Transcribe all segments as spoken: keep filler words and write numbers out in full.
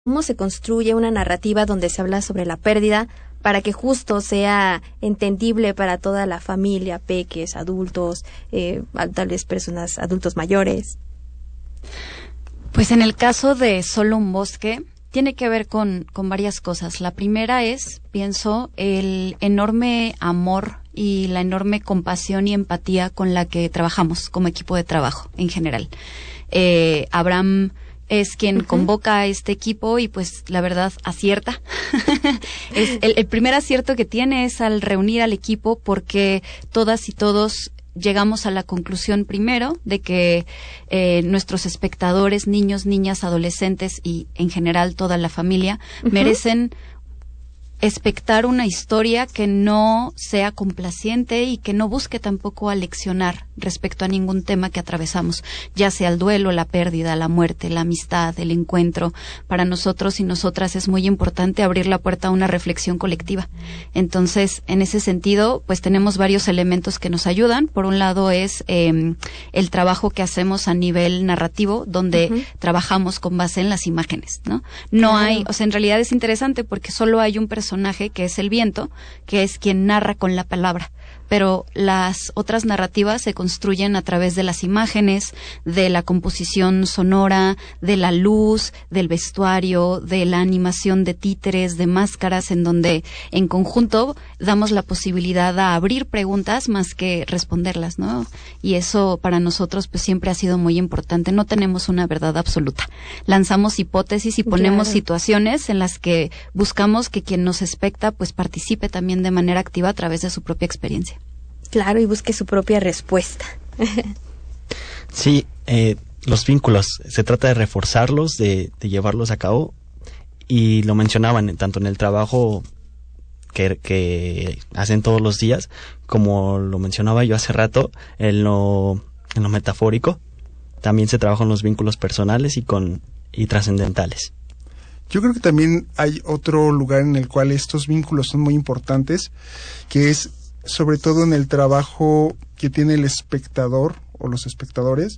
cómo se construye una narrativa donde se habla sobre la pérdida para que justo sea entendible para toda la familia, peques, adultos, eh, tal vez personas, adultos mayores? Pues en el caso de Solo un bosque, tiene que ver con, con varias cosas. La primera es, pienso, el enorme amor y la enorme compasión y empatía con la que trabajamos como equipo de trabajo en general. Eh, Abraham es quien uh-huh. convoca a este equipo y pues la verdad acierta. es el, el primer acierto que tiene es al reunir al equipo, porque todas y todos llegamos a la conclusión primero de que eh, nuestros espectadores, niños, niñas, adolescentes y en general toda la familia uh-huh. merecen expectar una historia que no sea complaciente y que no busque tampoco aleccionar respecto a ningún tema que atravesamos, ya sea el duelo, la pérdida, la muerte, la amistad, el encuentro. Para nosotros y nosotras es muy importante abrir la puerta a una reflexión colectiva. Entonces, en ese sentido, pues tenemos varios elementos que nos ayudan. Por un lado es eh, el trabajo que hacemos a nivel narrativo, donde uh-huh. trabajamos con base en las imágenes, ¿no? No claro. hay, o sea, en realidad es interesante porque solo hay un personaje personaje que es el viento, que es quien narra con la palabra, pero las otras narrativas se construyen a través de las imágenes, de la composición sonora, de la luz, del vestuario, de la animación de títeres, de máscaras, en donde en conjunto damos la posibilidad a abrir preguntas más que responderlas, ¿no? Y eso para nosotros pues siempre ha sido muy importante. No tenemos una verdad absoluta. Lanzamos hipótesis y ponemos claro. situaciones en las que buscamos que quien nos especta pues participe también de manera activa a través de su propia experiencia. Claro, y busque su propia respuesta. Sí, eh, los vínculos, se trata de reforzarlos, de, de llevarlos a cabo, y lo mencionaban tanto en el trabajo que, que hacen todos los días, como lo mencionaba yo hace rato, en lo, en lo metafórico, también se trabajan los vínculos personales y con y trascendentales. Yo creo que también hay otro lugar en el cual estos vínculos son muy importantes, que es sobre todo en el trabajo que tiene el espectador o los espectadores,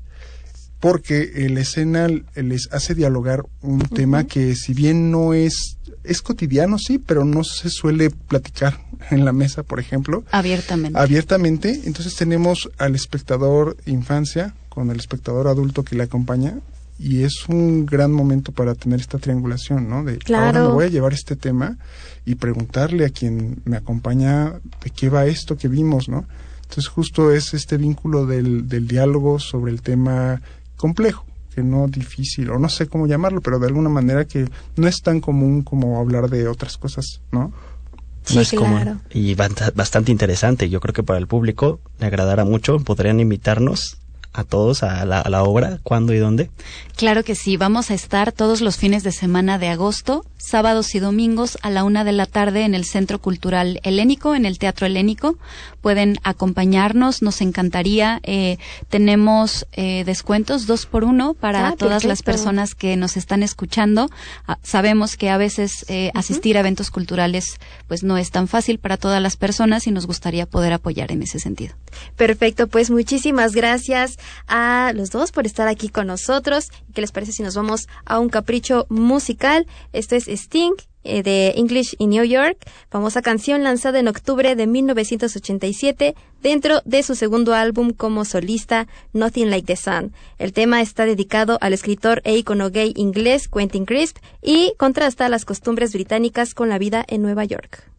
porque la escena les hace dialogar un uh-huh. tema que si bien no es, es cotidiano, sí, pero no se suele platicar en la mesa, por ejemplo. Abiertamente. Abiertamente. Entonces tenemos al espectador infancia con el espectador adulto que le acompaña, y es un gran momento para tener esta triangulación, ¿no? De claro. ahora me voy a llevar este tema y preguntarle a quien me acompaña de qué va esto que vimos, ¿no? Entonces justo es este vínculo del, del diálogo sobre el tema complejo, que no difícil, o no sé cómo llamarlo, pero de alguna manera que no es tan común como hablar de otras cosas, ¿no? Sí, no es claro. común y bastante interesante. Yo creo que para el público le agradará mucho. Podrían invitarnos a todos a la, a la obra, ¿cuándo y dónde? Claro que sí, vamos a estar todos los fines de semana de agosto, sábados y domingos a la una de la tarde en el Centro Cultural Helénico, en el Teatro Helénico. Pueden acompañarnos, nos encantaría. Eh, tenemos eh, descuentos dos por uno para ah, todas perfecto. Las personas que nos están escuchando. Ah, sabemos que a veces eh, uh-huh. asistir a eventos culturales pues no es tan fácil para todas las personas y nos gustaría poder apoyar en ese sentido. Perfecto, pues muchísimas gracias a los dos por estar aquí con nosotros. ¿Qué les parece si nos vamos a un capricho musical? Esto es Sting eh, de English in New York, famosa canción lanzada en octubre de mil novecientos ochenta y siete dentro de su segundo álbum como solista, Nothing Like the Sun. El tema está dedicado al escritor e ícono gay inglés Quentin Crisp y contrasta las costumbres británicas con la vida en Nueva York.